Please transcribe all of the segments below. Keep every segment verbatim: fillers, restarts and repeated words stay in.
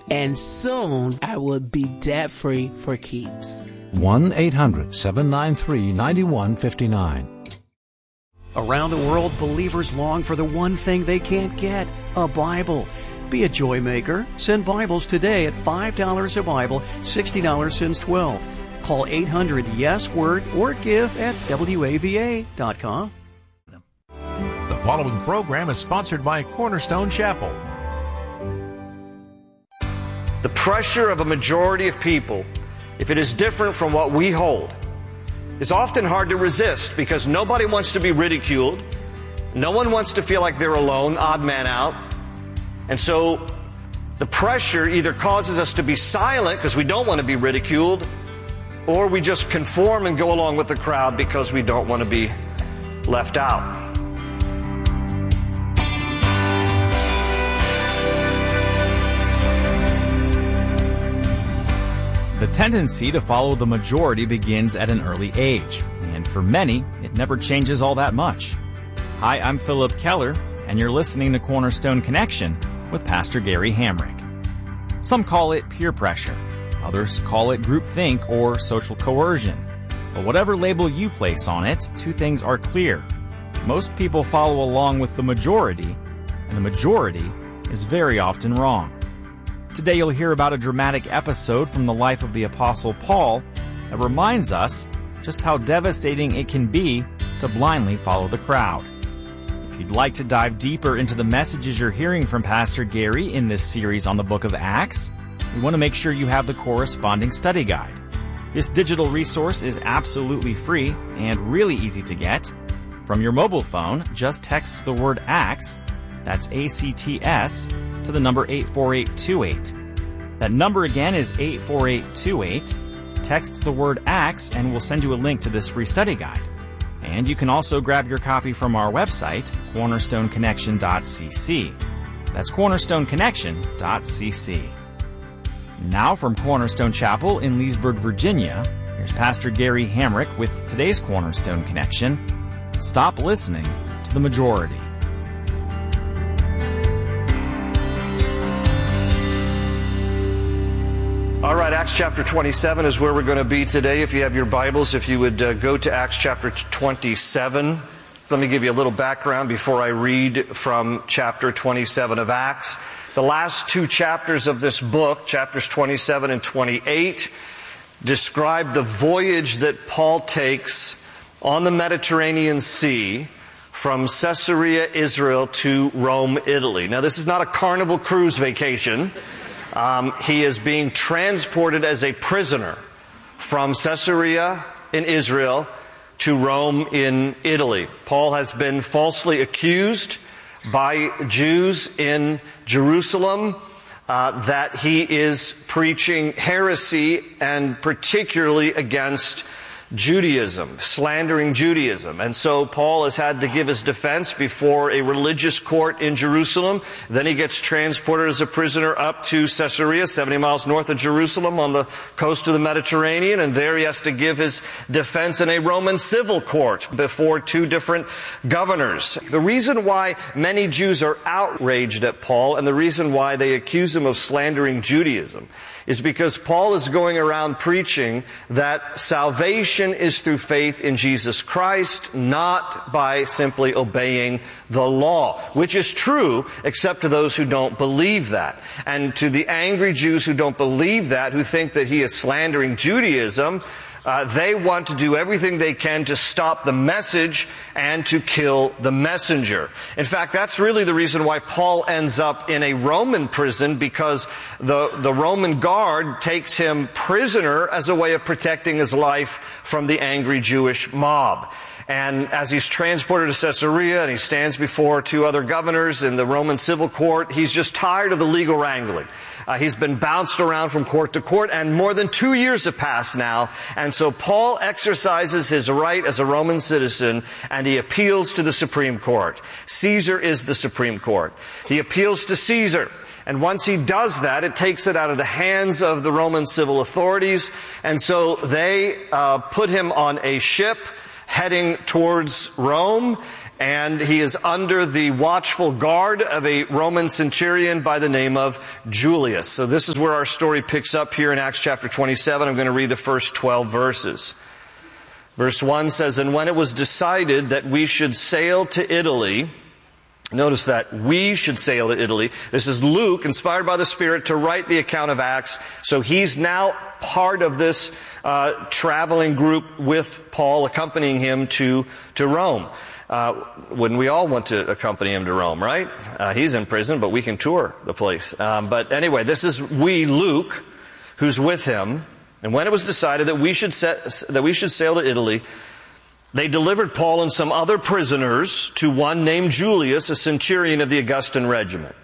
and soon I would be debt-free for keeps. one eight hundred seven nine three nine one five nine. Around the world, believers long for the one thing they can't get, a Bible. Be a joy maker. Send Bibles today at five dollars a Bible, sixty dollars since twelve. Call eight hundred yes word or give at W A V A dot com. The following program is sponsored by Cornerstone Chapel. The pressure of a majority of people, if it is different from what we hold, is often hard to resist because nobody wants to be ridiculed. No one wants to feel like they're alone, odd man out. And so the pressure either causes us to be silent because we don't want to be ridiculed, or we just conform and go along with the crowd because we don't want to be left out. The tendency to follow the majority begins at an early age, and for many, it never changes all that much. Hi, I'm Philip Keller, and you're listening to Cornerstone Connection with Pastor Gary Hamrick. Some call it peer pressure, others call it groupthink or social coercion. But whatever label you place on it, two things are clear. Most people follow along with the majority, and the majority is very often wrong. Today you'll hear about a dramatic episode from the life of the Apostle Paul that reminds us just how devastating it can be to blindly follow the crowd. If you'd like to dive deeper into the messages you're hearing from Pastor Gary in this series on the book of Acts, we want to make sure you have the corresponding study guide. This digital resource is absolutely free and really easy to get. From your mobile phone, just text the word Acts, that's A C T S, to the number eight four eight two eight. That number again is eight four eight two eight. Text the word Acts and we'll send you a link to this free study guide. And you can also grab your copy from our website, cornerstone connection dot c c. That's cornerstone connection dot c c. Now from Cornerstone Chapel in Leesburg, Virginia, here's Pastor Gary Hamrick with today's Cornerstone Connection. Stop listening to the majority. All right, Acts chapter twenty-seven is where we're going to be today. If you have your Bibles, if you would uh, go to Acts chapter twenty-seven. Let me give you a little background before I read from chapter twenty-seven of Acts. The last two chapters of this book, chapters twenty-seven and twenty-eight, describe the voyage that Paul takes on the Mediterranean Sea from Caesarea, Israel to Rome, Italy. Now, this is not a Carnival cruise vacation. Um, he is being transported as a prisoner from Caesarea in Israel to Rome in Italy. Paul has been falsely accused by Jews in Jerusalem uh, that he is preaching heresy, and particularly against Judaism, slandering Judaism. And so Paul has had to give his defense before a religious court in Jerusalem. Then he gets transported as a prisoner up to Caesarea, seventy miles north of Jerusalem on the coast of the Mediterranean. And there he has to give his defense in a Roman civil court before two different governors. The reason why many Jews are outraged at Paul, and the reason why they accuse him of slandering Judaism, is because Paul is going around preaching that salvation is through faith in Jesus Christ, not by simply obeying the law, which is true except to those who don't believe that. And to the angry Jews who don't believe that, who think that he is slandering Judaism, Uh, they want to do everything they can to stop the message and to kill the messenger. In fact, that's really the reason why Paul ends up in a Roman prison, because the, the Roman guard takes him prisoner as a way of protecting his life from the angry Jewish mob. And as he's transported to Caesarea and he stands before two other governors in the Roman civil court, he's just tired of the legal wrangling. Uh, he's been bounced around from court to court, and more than two years have passed now. And so Paul exercises his right as a Roman citizen, and he appeals to the Supreme Court. Caesar is the Supreme Court. He appeals to Caesar. And once he does that, it takes it out of the hands of the Roman civil authorities. And so they uh, put him on a ship heading towards Rome. and he is under the watchful guard of a Roman centurion by the name of Julius. So this is where our story picks up here in Acts chapter twenty-seven. I'm going to read the first twelve verses. Verse one says, "And when it was decided that we should sail to Italy," notice that, we should sail to Italy. This is Luke, inspired by the Spirit, to write the account of Acts. So he's now part of this uh, traveling group with Paul, accompanying him to, to Rome. Uh, wouldn't we all want to accompany him to Rome, right? Uh, he's in prison, but we can tour the place. Um, but anyway, this is we, Luke, who's with him. And when it was decided that we should set, that we should sail to Italy, they delivered Paul and some other prisoners to one named Julius, a centurion of the Augustan regiment.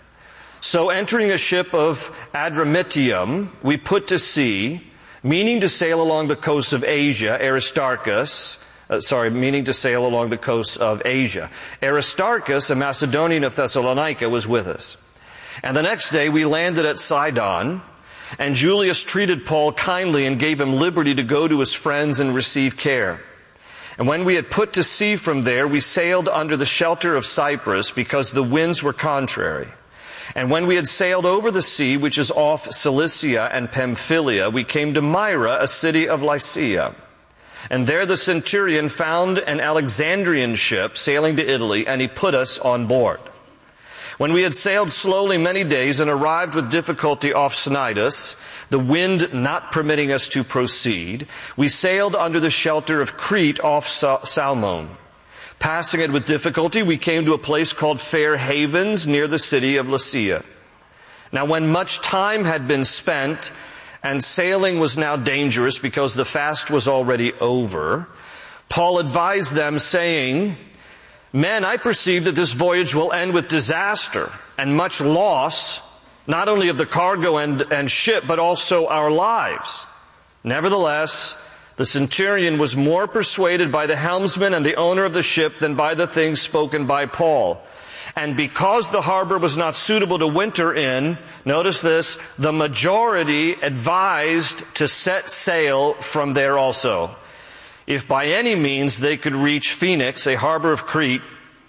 So entering a ship of Adramyttium, we put to sea, meaning to sail along the coast of Asia, Aristarchus, Uh, sorry, meaning to sail along the coast of Asia. Aristarchus, a Macedonian of Thessalonica, was with us. And the next day we landed at Sidon, and Julius treated Paul kindly and gave him liberty to go to his friends and receive care. And when we had put to sea from there, we sailed under the shelter of Cyprus, because the winds were contrary. And when we had sailed over the sea, which is off Cilicia and Pamphylia, we came to Myra, a city of Lycia. And there the centurion found an Alexandrian ship sailing to Italy, and he put us on board. When we had sailed slowly many days and arrived with difficulty off Cnidus, the wind not permitting us to proceed, we sailed under the shelter of Crete off Salmone. Passing it with difficulty, we came to a place called Fair Havens near the city of Lasea. Now when much time had been spent, and sailing was now dangerous because the fast was already over, Paul advised them, saying, "Men, I perceive that this voyage will end with disaster and much loss, not only of the cargo and, and ship, but also our lives." Nevertheless, the centurion was more persuaded by the helmsman and the owner of the ship than by the things spoken by Paul. And because the harbor was not suitable to winter in, notice this, the majority advised to set sail from there also, if by any means they could reach Phoenix, a harbor of Crete,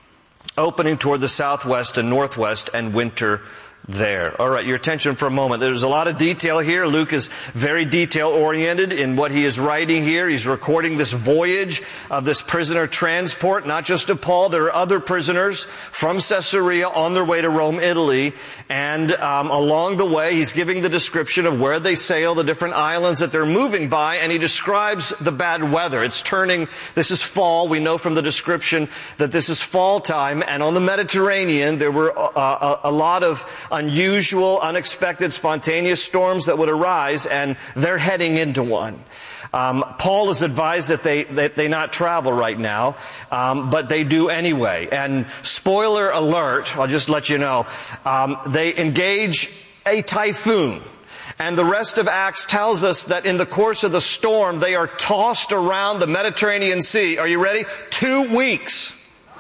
opening toward the southwest and northwest, and winter there. All right, your attention for a moment. There's a lot of detail here. Luke is very detail-oriented in what he is writing here. He's recording this voyage of this prisoner transport, not just of Paul. There are other prisoners from Caesarea on their way to Rome, Italy. And um, along the way, he's giving the description of where they sail, the different islands that they're moving by, and he describes the bad weather. It's turning, this is fall. We know from the description that this is fall time, and on the Mediterranean, there were a, a, a lot of unusual, unexpected, spontaneous storms that would arise, and they're heading into one. Um, Paul is advised that they that they not travel right now, um, but they do anyway. And spoiler alert, I'll just let you know, um, they engage a typhoon. And the rest of Acts tells us that in the course of the storm, they are tossed around the Mediterranean Sea. Are you ready? Two weeks.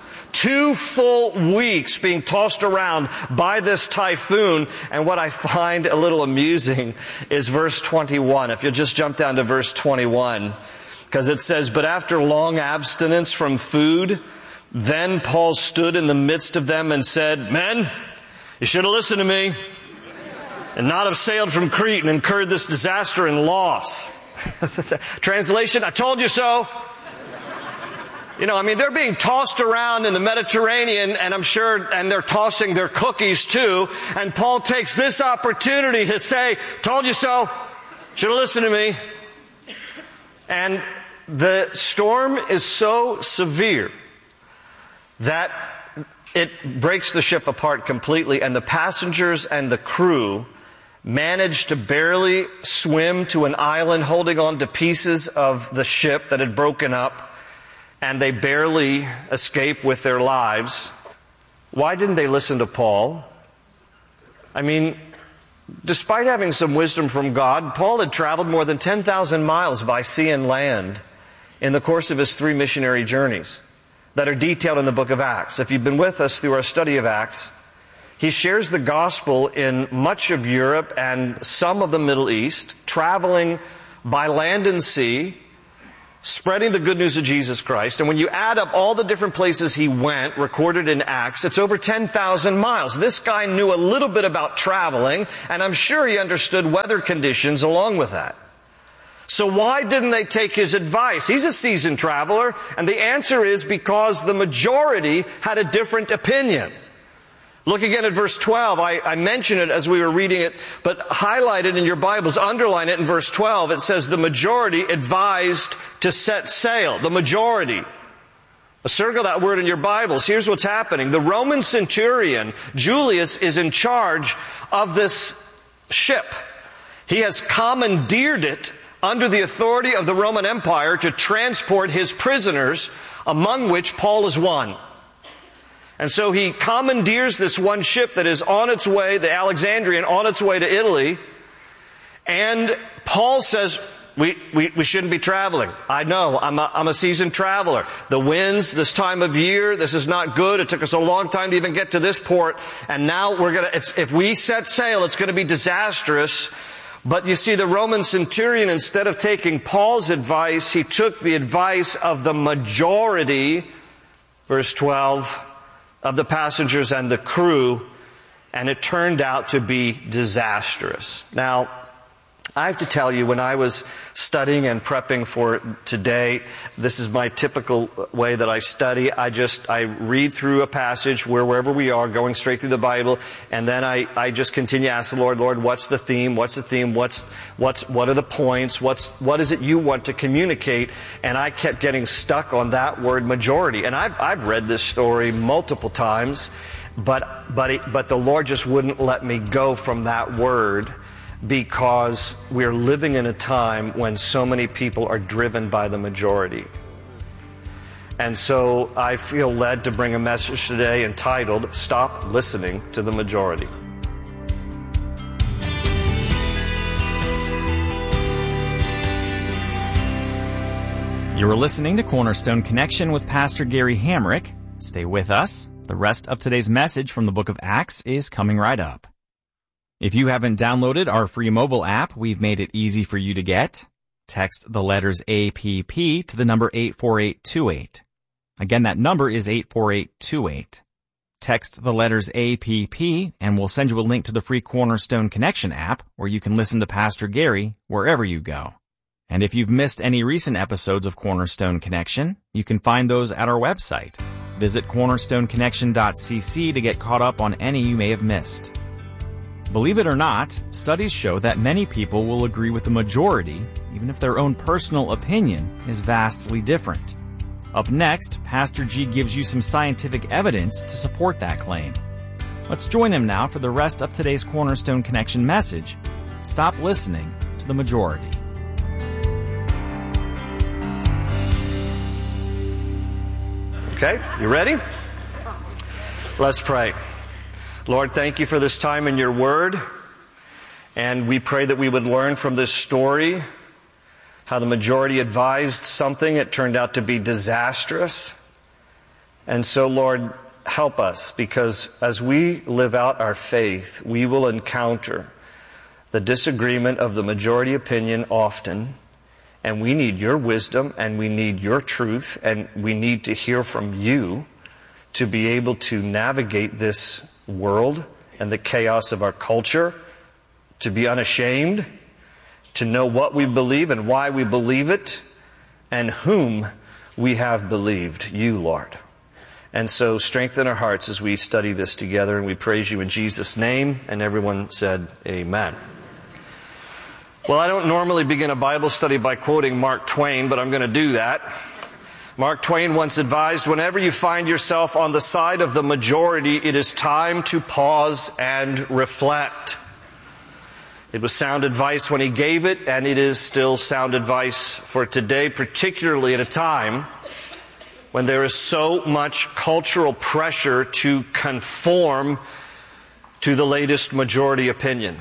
Two full weeks being tossed around by this typhoon. And what I find a little amusing is verse twenty-one. If you'll just jump down to verse twenty-one. Because it says, "But after long abstinence from food, then Paul stood in the midst of them and said, 'Men, you should have listened to me and not have sailed from Crete and incurred this disaster and loss.'" Translation, "I told you so." You know, I mean, they're being tossed around in the Mediterranean, and I'm sure, and they're tossing their cookies too. And Paul takes this opportunity to say, "Told you so. Should have listened to me." And the storm is so severe that it breaks the ship apart completely, and the passengers and the crew managed to barely swim to an island, holding on to pieces of the ship that had broken up. And they barely escape with their lives. Why didn't they listen to Paul? I mean, despite having some wisdom from God, Paul had traveled more than ten thousand miles by sea and land in the course of his three missionary journeys that are detailed in the book of Acts. If you've been with us through our study of Acts, he shares the gospel in much of Europe and some of the Middle East, traveling by land and sea, spreading the good news of Jesus Christ. And when you add up all the different places he went, recorded in Acts, it's over ten thousand miles. This guy knew a little bit about traveling, and I'm sure he understood weather conditions along with that. So why didn't they take his advice? He's a seasoned traveler, and the answer is because the majority had a different opinion. Look again at verse twelve. I, I mentioned it as we were reading it, but highlight it in your Bibles, underline it in verse twelve. It says the majority advised to set sail. The majority. Circle that word in your Bibles. Here's what's happening. The Roman centurion, Julius, is in charge of this ship. He has commandeered it under the authority of the Roman Empire to transport his prisoners, among which Paul is one. And so he commandeers this one ship that is on its way, the Alexandrian, on its way to Italy. And Paul says, we, we, we shouldn't be traveling. I know, I'm a, I'm a seasoned traveler. The winds this time of year, this is not good. It took us a long time to even get to this port. And now we're going to, if we set sail, it's going to be disastrous. But you see, the Roman centurion, instead of taking Paul's advice, he took the advice of the majority, verse twelve, of the passengers and the crew, and it turned out to be disastrous. Now, I have to tell you, when I was studying and prepping for today, this is my typical way that I study. I just, I read through a passage where wherever we are, going straight through the Bible, and then I, I just continue to ask the Lord, Lord, what's the theme? What's the theme? What's, what's, what are the points? What's, what is it you want to communicate? And I kept getting stuck on that word majority. And I've, I've read this story multiple times, but, but, it, but the Lord just wouldn't let me go from that word, because we're living in a time when so many people are driven by the majority. And so I feel led to bring a message today entitled, Stop Listening to the Majority. You're listening to Cornerstone Connection with Pastor Gary Hamrick. Stay with us. The rest of today's message from the book of Acts is coming right up. If you haven't downloaded our free mobile app, we've made it easy for you to get. Text the letters A P P to the number eight four eight two eight. Again, that number is eight four eight two eight. Text the letters A P P and we'll send you a link to the free Cornerstone Connection app where you can listen to Pastor Gary wherever you go. And if you've missed any recent episodes of Cornerstone Connection, you can find those at our website. Visit cornerstone connection dot c c to get caught up on any you may have missed. Believe it or not, studies show that many people will agree with the majority, even if their own personal opinion is vastly different. Up next, Pastor G gives you some scientific evidence to support that claim. Let's join him now for the rest of today's Cornerstone Connection message. Stop listening to the majority. Okay, you ready? Let's pray. Lord, thank you for this time in your word. And we pray that we would learn from this story how the majority advised something. It turned out to be disastrous. And so, Lord, help us, because as we live out our faith, we will encounter the disagreement of the majority opinion often. And we need your wisdom, and we need your truth, and we need to hear from you to be able to navigate this world and the chaos of our culture, to be unashamed, to know what we believe and why we believe it, and whom we have believed, you, Lord. And so strengthen our hearts as we study this together, and we praise you in Jesus' name. And everyone said, amen. Well, I don't normally begin a Bible study by quoting Mark Twain, but I'm going to do that. Mark Twain once advised, whenever you find yourself on the side of the majority, it is time to pause and reflect. It was sound advice when he gave it, and it is still sound advice for today, particularly at a time when there is so much cultural pressure to conform to the latest majority opinion.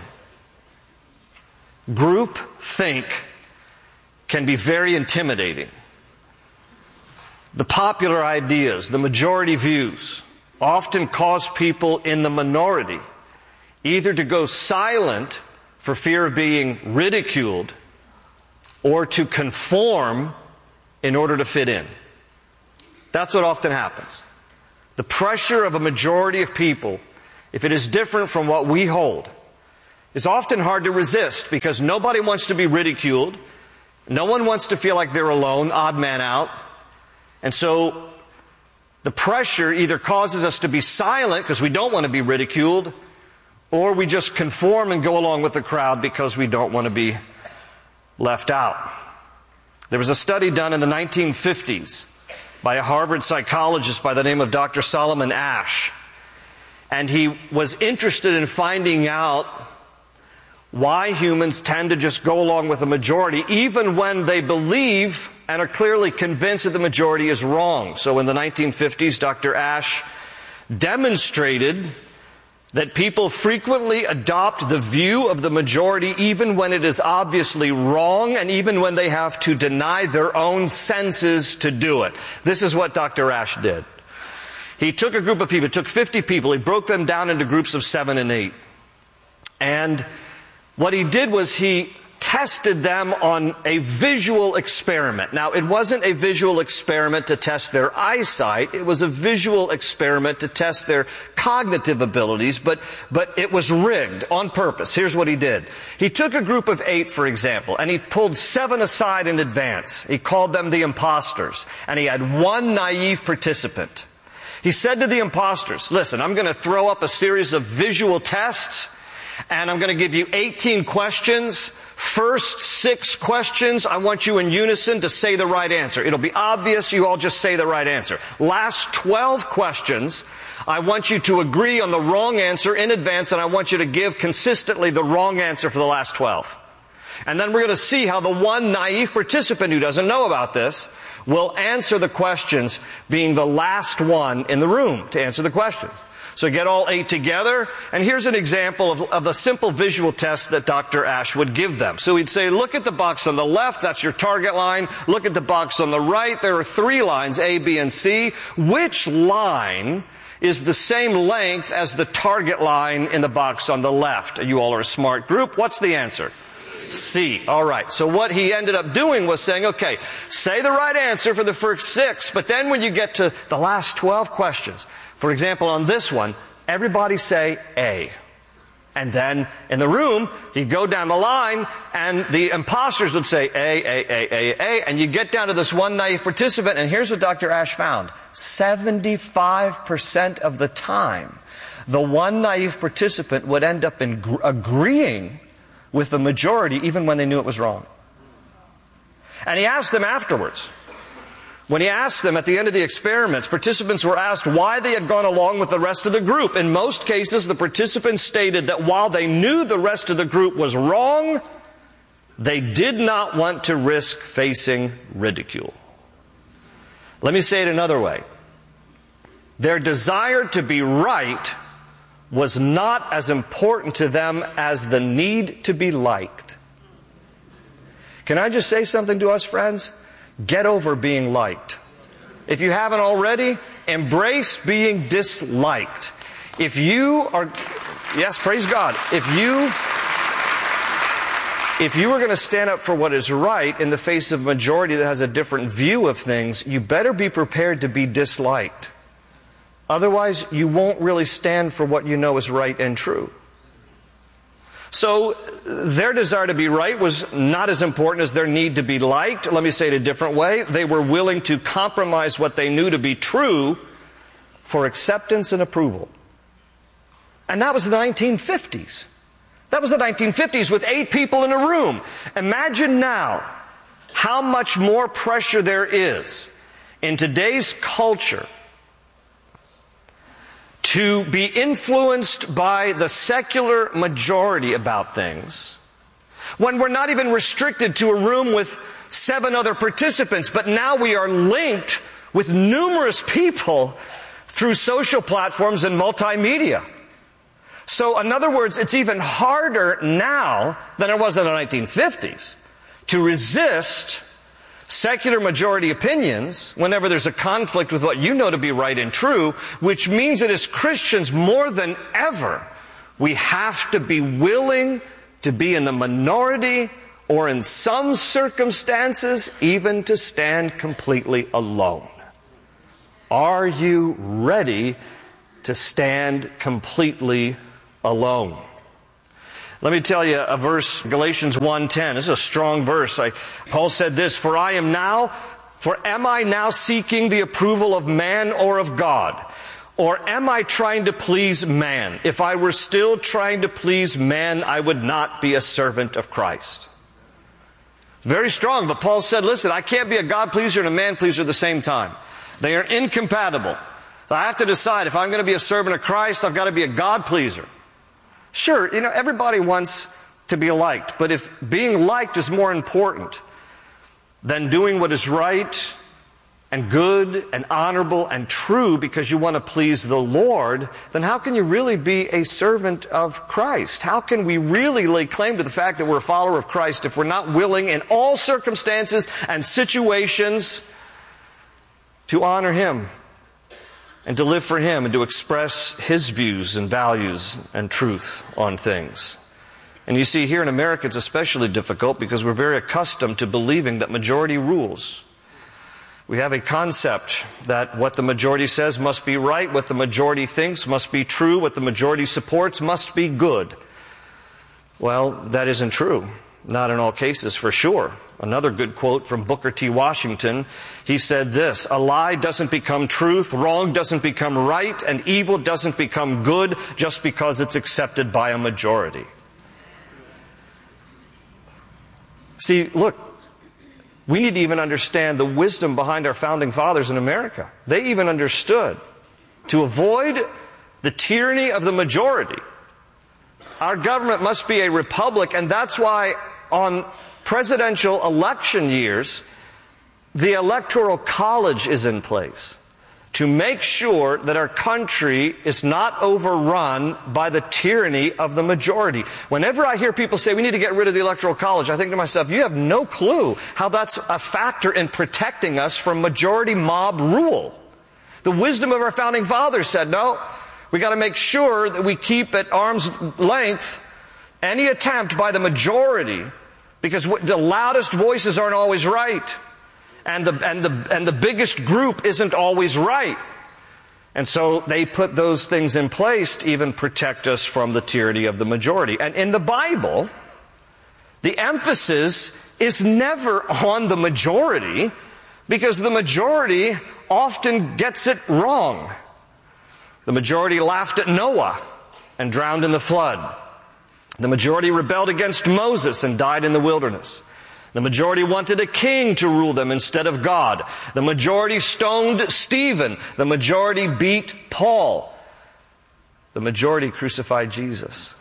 Group think can be very intimidating. The popular ideas, the majority views, often cause people in the minority either to go silent for fear of being ridiculed, or to conform in order to fit in. That's what often happens. The pressure of a majority of people, if it is different from what we hold, is often hard to resist because nobody wants to be ridiculed. No one wants to feel like they're alone, odd man out. And so the pressure either causes us to be silent because we don't want to be ridiculed, or we just conform and go along with the crowd because we don't want to be left out. There was a study done in the nineteen fifties by a Harvard psychologist by the name of Doctor Solomon Asch. And he was interested in finding out why humans tend to just go along with the majority, even when they believe and are clearly convinced that the majority is wrong. So in the nineteen fifties, Doctor Asch demonstrated that people frequently adopt the view of the majority even when it is obviously wrong and even when they have to deny their own senses to do it. This is what Doctor Asch did. He took a group of people, took fifty people, he broke them down into groups of seven and eight. And what he did was he tested them on a visual experiment. Now, it wasn't a visual experiment to test their eyesight. It was a visual experiment to test their cognitive abilities, but, but it was rigged on purpose. Here's what he did. He took a group of eight, for example, and he pulled seven aside in advance. He called them the imposters, and he had one naive participant. He said to the imposters, listen, I'm going to throw up a series of visual tests, and I'm going to give you eighteen questions. First six questions, I want you in unison to say the right answer. It'll be obvious, you all just say the right answer. Last twelve questions, I want you to agree on the wrong answer in advance, and I want you to give consistently the wrong answer for the last twelve. And then we're going to see how the one naive participant who doesn't know about this will answer the questions, being the last one in the room to answer the questions. So get all eight together, and here's an example of, of a simple visual test that Doctor Asch would give them. So he'd say, look at the box on the left, that's your target line. Look at the box on the right, there are three lines, A, B, and C. Which line is the same length as the target line in the box on the left? You all are a smart group. What's the answer? C. All right. So what he ended up doing was saying, okay, say the right answer for the first six, but then when you get to the last twelve questions, for example, on this one, everybody say A. And then in the room, he'd go down the line, and the imposters would say A, A, A, A, A, and you get down to this one naive participant, and here's what Doctor Asch found. seventy-five percent of the time, the one naive participant would end up in gr- agreeing with the majority even when they knew it was wrong. And he asked them afterwards. When he asked them at the end of the experiments, participants were asked why they had gone along with the rest of the group. In most cases, the participants stated that while they knew the rest of the group was wrong, they did not want to risk facing ridicule. Let me say it another way. Their desire to be right was not as important to them as the need to be liked. Can I just say something to us, friends? Get over being liked. If you haven't already, embrace being disliked. If you are, yes, praise God. If you, if you are going to stand up for what is right in the face of a majority that has a different view of things, you better be prepared to be disliked. Otherwise, you won't really stand for what you know is right and true. So their desire to be right was not as important as their need to be liked. Let me say it a different way. They were willing to compromise what they knew to be true for acceptance and approval. And that was the nineteen fifties. That was the nineteen fifties with eight people in a room. Imagine now how much more pressure there is in today's culture to be influenced by the secular majority about things, when we're not even restricted to a room with seven other participants, but now we are linked with numerous people through social platforms and multimedia. So, in other words, it's even harder now than it was in the nineteen fifties to resist secular majority opinions whenever there's a conflict with what you know to be right and true, which means that as Christians, more than ever, we have to be willing to be in the minority or in some circumstances, even to stand completely alone. Are you ready to stand completely alone? Let me tell you a verse, Galatians one ten. This is a strong verse. I, Paul said this, For I am now, for am I now seeking the approval of man or of God? Or am I trying to please man? If I were still trying to please man, I would not be a servant of Christ. Very strong, but Paul said, listen, I can't be a God pleaser and a man pleaser at the same time. They are incompatible. So I have to decide, if I'm going to be a servant of Christ, I've got to be a God pleaser. Sure, you know, everybody wants to be liked, but if being liked is more important than doing what is right and good and honorable and true because you want to please the Lord, then how can you really be a servant of Christ? How can we really lay claim to the fact that we're a follower of Christ if we're not willing in all circumstances and situations to honor Him and to live for Him and to express His views and values and truth on things? And you see, here in America it's especially difficult because we're very accustomed to believing that majority rules. We have a concept that what the majority says must be right, what the majority thinks must be true, what the majority supports must be good. Well, that isn't true. Not in all cases, for sure. Another good quote from Booker T. Washington, he said this, a lie doesn't become truth, wrong doesn't become right, and evil doesn't become good just because it's accepted by a majority. See, look, we need to even understand the wisdom behind our founding fathers in America. They even understood to avoid the tyranny of the majority, our government must be a republic, and that's why on presidential election years, the Electoral College is in place to make sure that our country is not overrun by the tyranny of the majority. Whenever I hear people say we need to get rid of the Electoral College, I think to myself, you have no clue how that's a factor in protecting us from majority mob rule. The wisdom of our founding fathers said, no, we got to make sure that we keep at arm's length any attempt by the majority, because the loudest voices aren't always right. And the, and the, and the biggest group isn't always right. And so they put those things in place to even protect us from the tyranny of the majority. And in the Bible, the emphasis is never on the majority, because the majority often gets it wrong. The majority laughed at Noah and drowned in the flood. The majority rebelled against Moses and died in the wilderness. The majority wanted a king to rule them instead of God. The majority stoned Stephen. The majority beat Paul. The majority crucified Jesus.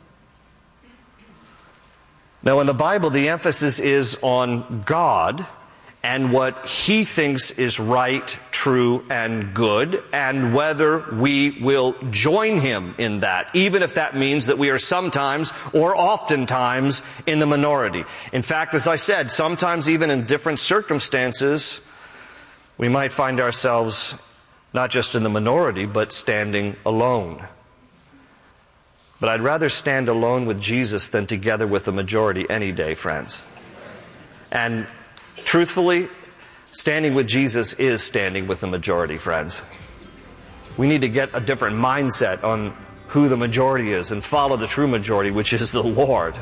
Now, in the Bible, the emphasis is on God and what He thinks is right, true, and good, and whether we will join Him in that, even if that means that we are sometimes or oftentimes in the minority. In fact, as I said, sometimes even in different circumstances, we might find ourselves not just in the minority, but standing alone. But I'd rather stand alone with Jesus than together with the majority any day, friends. And truthfully, standing with Jesus is standing with the majority, friends. We need to get a different mindset on who the majority is and follow the true majority, which is the Lord.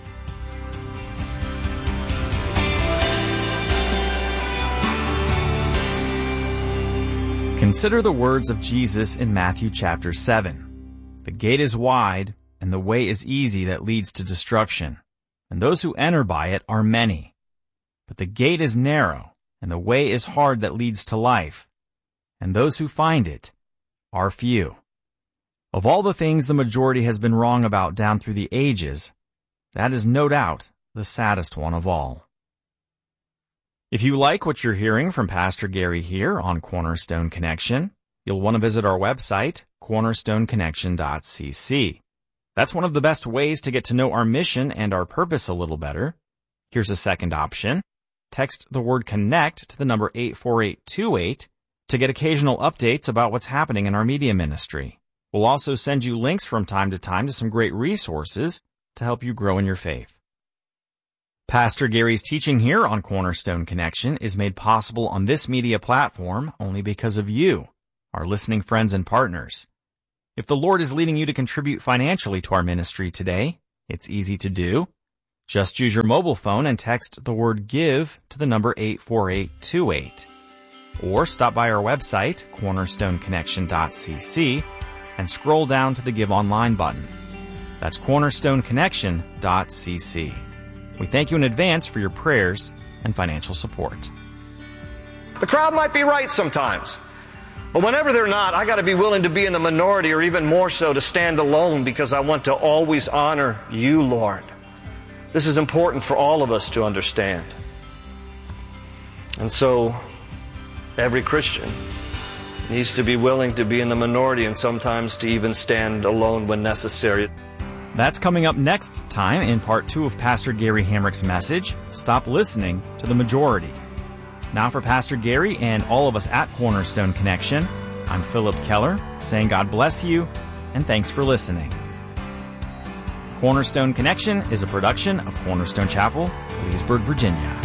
Consider the words of Jesus in Matthew chapter seven. The gate is wide, and the way is easy that leads to destruction, and those who enter by it are many. But the gate is narrow, and the way is hard that leads to life, and those who find it are few. Of all the things the majority has been wrong about down through the ages, that is no doubt the saddest one of all. If you like what you're hearing from Pastor Gary here on Cornerstone Connection, you'll want to visit our website, cornerstone connection dot c c. That's one of the best ways to get to know our mission and our purpose a little better. Here's a second option. Text the word CONNECT to the number eight four eight two eight to get occasional updates about what's happening in our media ministry. We'll also send you links from time to time to some great resources to help you grow in your faith. Pastor Gary's teaching here on Cornerstone Connection is made possible on this media platform only because of you, our listening friends and partners. If the Lord is leading you to contribute financially to our ministry today, it's easy to do. Just use your mobile phone and text the word GIVE to the number eight four eight two eight. Or stop by our website, cornerstone connection dot c c, and scroll down to the Give Online button. That's cornerstone connection dot c c. We thank you in advance for your prayers and financial support. The crowd might be right sometimes. But whenever they're not, I got to be willing to be in the minority, or even more so, to stand alone, because I want to always honor you, Lord. This is important for all of us to understand. And so, every Christian needs to be willing to be in the minority, and sometimes to even stand alone when necessary. That's coming up next time in part two of Pastor Gary Hamrick's message, Stop Listening to the Majority. Now for Pastor Gary and all of us at Cornerstone Connection, I'm Philip Keller, saying God bless you, and thanks for listening. Cornerstone Connection is a production of Cornerstone Chapel, Leesburg, Virginia.